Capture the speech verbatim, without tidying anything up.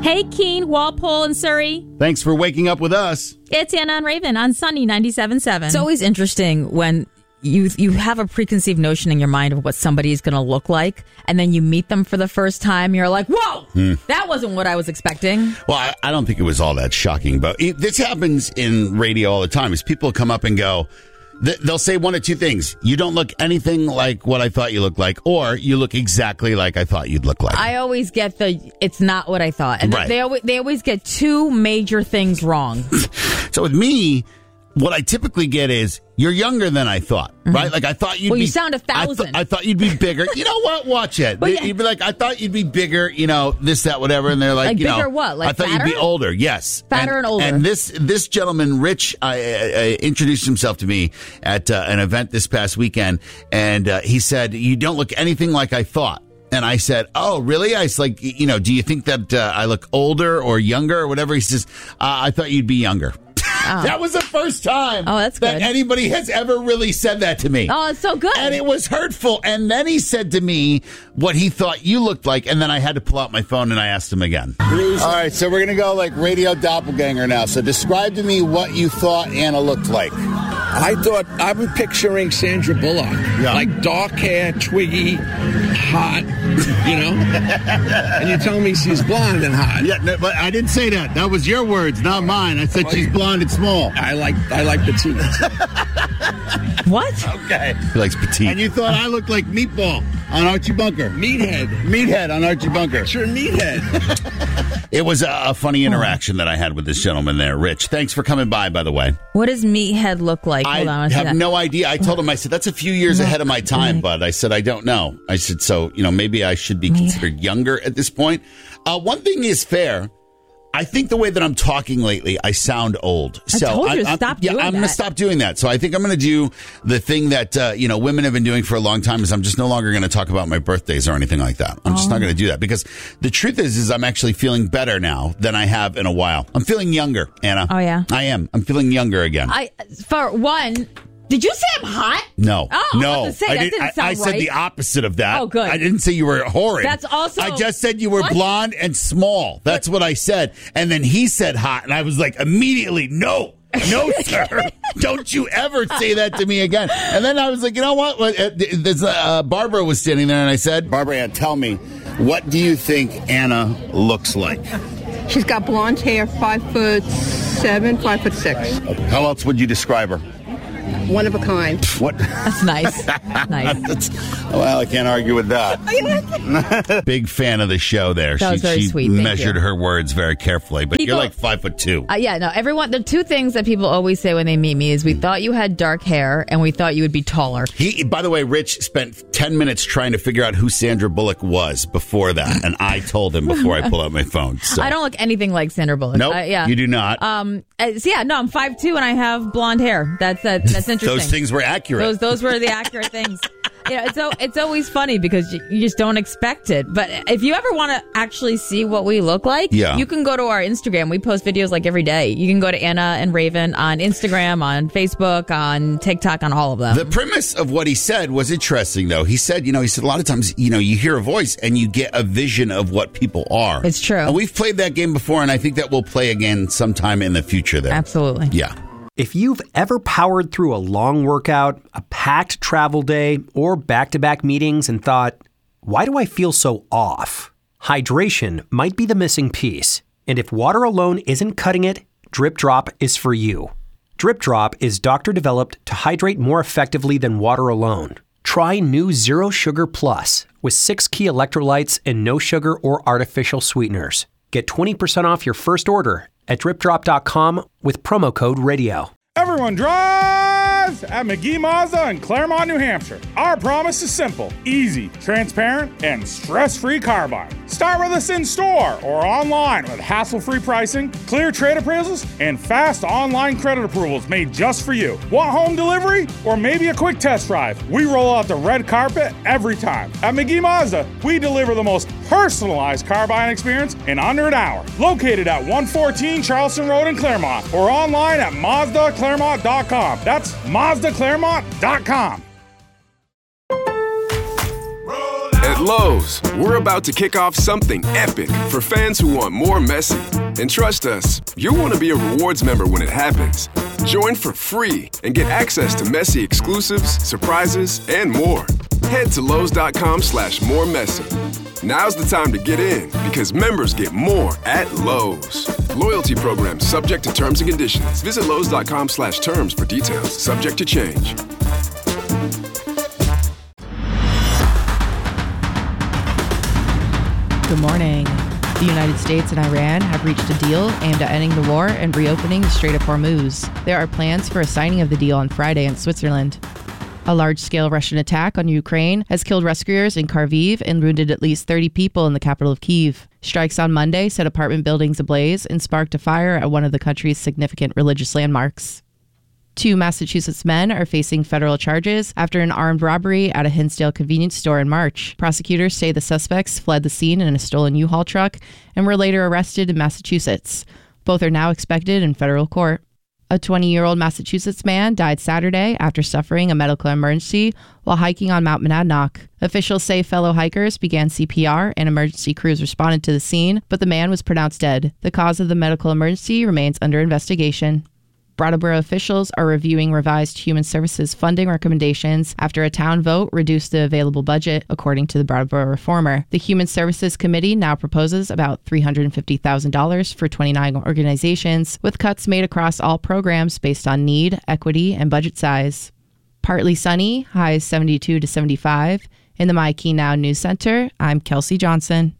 Hey, Keene, Walpole, and Surrey. Thanks for waking up with us. It's Anna and Raven on Sunny ninety-seven point seven. It's always interesting when you you have a preconceived notion in your mind of what somebody is going to look like, and then you meet them for the first time. You're like, whoa, hmm. that wasn't what I was expecting. Well, I, I don't think it was all that shocking, but it, this happens in radio all the time. Is people come up and go, th- they'll say one of two things. You don't look anything like what I thought you looked like, or you look exactly like I thought you'd look like. I always get the, it's not what I thought. And right. they, always, they always get two major things wrong. So with me, what I typically get is, you're younger than I thought, mm-hmm. right? Like, I thought you'd well, be... Well, you sound a thousand. I, th- I thought you'd be bigger. You know what? Watch it. Well, yeah. You'd be like, I thought you'd be bigger, you know, this, that, whatever. And they're like, like you bigger know... what? Like I thought fatter? you'd be older, yes. Fatter and, and older. And this this gentleman, Rich, uh, uh, introduced himself to me at uh, an event this past weekend. And uh, he said, you don't look anything like I thought. And I said, oh, really? I was like, you know, do you think that uh, I look older or younger or whatever? He says, uh, I thought you'd be younger. Oh. That was the first time oh, that's that good. anybody has ever really said that to me. Oh, it's so good. And it was hurtful. And then he said to me what he thought you looked like. And then I had to pull out my phone and I asked him again. All right, so we're going to go like radio doppelganger now. So describe to me what you thought Anna looked like. I thought, I was picturing Sandra Bullock. Yeah. Like dark hair, twiggy, hot, you know? And you tell me she's blonde and hot. Yeah, no, but I didn't say that. That was your words, not mine. I said oh, she's blonde and small. I like I like petite. What? Okay. He likes petite. And you thought I looked like Meatball on Archie Bunker. Meathead. Meathead on Archie Bunker. Sure, Meathead. It was a, a funny interaction that I had with this gentleman there. Rich, thanks for coming by, by the way. What does Meathead look like? Hold I on, have no idea. I told him, I said, that's a few years ahead of my time, bud. I said, I don't know. I said, so, you know, maybe I should be considered younger at this point. Uh, one thing is fair. I think the way that I'm talking lately, I sound old. I so told you to I, stop yeah, doing I'm that. going to stop doing that. So I think I'm going to do the thing that uh, you know women have been doing for a long time. Is I'm just no longer going to talk about my birthdays or anything like that. I'm oh. just not going to do that because the truth is, is I'm actually feeling better now than I have in a while. I'm feeling younger, Anna. Oh yeah, I am. I'm feeling younger again. I for one. Did you say I'm hot? No. Oh, no. I, was to say, I, that did, didn't I, sound I said right. the opposite of that. Oh, good. I didn't say you were horrid. That's also... I just said you were what? blonde and small. That's what I said. And then he said hot, and I was like, immediately, no. No, sir. Don't you ever say that to me again. And then I was like, you know what? There's, uh, Barbara was standing there, and I said, Barbara Ann, tell me, what do you think Anna looks like? She's got blonde hair, five foot seven, five foot six. How else would you describe her? One of a kind. What? That's nice. Nice. That's, well, I can't argue with that. Big fan of the show there. That she was very she sweet. Thank measured you. her words very carefully. But People, you're like five foot two. Uh, yeah, no, everyone, the two things that people always say when they meet me is we thought you had dark hair and we thought you would be taller. He, by the way, Rich spent ten minutes trying to figure out who Sandra Bullock was before that. And I told him before I pull out my phone. So. I don't look anything like Sandra Bullock. Nope, uh, yeah. you do not. Um, uh, so yeah, no, I'm five two and I have blonde hair. That's uh, that's interesting. Those things were accurate. Those those were the accurate things. You know, it's, it's always funny because you, you just don't expect it. But if you ever want to actually see what we look like, yeah. you can go to our Instagram. We post videos like every day. You can go to Anna and Raven on Instagram, on Facebook, on TikTok, on all of them. The premise of what he said was interesting, though. He said, you know, he said a lot of times, you know, you hear a voice and you get a vision of what people are. It's true. And we've played that game before, and I think that we'll play again sometime in the future there. Absolutely. Yeah. If you've ever powered through a long workout, a packed travel day, or back-to-back meetings and thought, why do I feel so off? Hydration might be the missing piece. And if water alone isn't cutting it, Drip Drop is for you. Drip Drop is doctor-developed to hydrate more effectively than water alone. Try new Zero Sugar Plus with six key electrolytes and no sugar or artificial sweeteners. Get twenty percent off your first order at drip drop dot com with promo code radio. Everyone drives at McGee Mazda in Claremont, New Hampshire. Our promise is simple, easy, transparent, and stress-free car buying. Start with us in store or online with hassle-free pricing, clear trade appraisals, and fast online credit approvals made just for you. Want home delivery or maybe a quick test drive? We roll out the red carpet every time. At McGee Mazda, we deliver the most personalized car buying experience in under an hour. Located at one fourteen Charleston Road in Claremont or online at Mazda Claremont dot com. That's Mazda Claremont dot com. At Lowe's, we're about to kick off something epic for fans who want more Messi. And trust us, you'll want to be a rewards member when it happens. Join for free and get access to Messi exclusives, surprises, and more. Head to Lowe's.com slash more Messi. Now's the time to get in because members get more at Lowe's. Loyalty program subject to terms and conditions. Visit Lowe's.com slash terms for details. Subject to change. Good morning. The United States and Iran have reached a deal aimed at ending the war and reopening the Strait of Hormuz. There are plans for a signing of the deal on Friday in Switzerland. A large-scale Russian attack on Ukraine has killed rescuers in Kharkiv and wounded at least thirty people in the capital of Kyiv. Strikes on Monday set apartment buildings ablaze and sparked a fire at one of the country's significant religious landmarks. Two Massachusetts men are facing federal charges after an armed robbery at a Hinsdale convenience store in March. Prosecutors say the suspects fled the scene in a stolen U-Haul truck and were later arrested in Massachusetts. Both are now expected in federal court. A twenty-year-old Massachusetts man died Saturday after suffering a medical emergency while hiking on Mount Monadnock. Officials say fellow hikers began C P R and emergency crews responded to the scene, but the man was pronounced dead. The cause of the medical emergency remains under investigation. Brattleboro officials are reviewing revised human services funding recommendations after a town vote reduced the available budget, according to the Brattleboro Reformer. The Human Services Committee now proposes about three hundred fifty thousand dollars for twenty-nine organizations, with cuts made across all programs based on need, equity, and budget size. Partly sunny, highs seventy-two to seventy-five. In the My Key Now News Center, I'm Kelsey Johnson.